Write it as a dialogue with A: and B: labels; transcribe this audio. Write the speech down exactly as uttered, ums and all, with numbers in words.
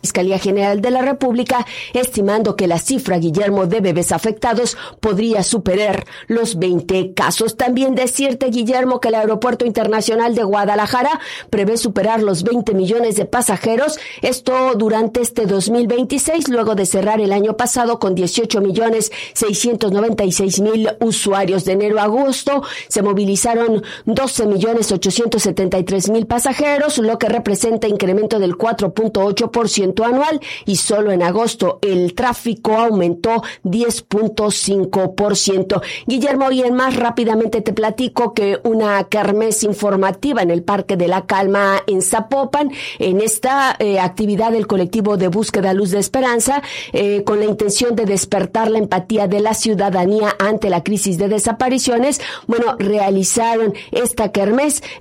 A: Fiscalía General de la República, estimando que la cifra, Guillermo, de bebés afectados podría superar los veinte casos. También decirte, Guillermo, que el Aeropuerto Internacional de Guadalajara prevé superar los veinte millones de pasajeros, esto durante este dos mil veintiséis, luego de cerrar el año pasado con dieciocho millones seiscientos noventa y seis mil usuarios. De enero a agosto se movilizaron doce millones ochocientos setenta y tres mil pasajeros, lo que representa incremento del cuatro punto ocho por ciento anual, y solo en agosto el tráfico aumentó diez punto cinco por ciento. Guillermo, y en más rápidamente te platico que una kermés informativa en el Parque de la Calma en Zapopan, en esta eh, actividad del colectivo de búsqueda Luz de Esperanza, eh, con la intención de despertar la empatía de la ciudadanía ante la crisis de desapariciones, bueno, realizaron esta kermés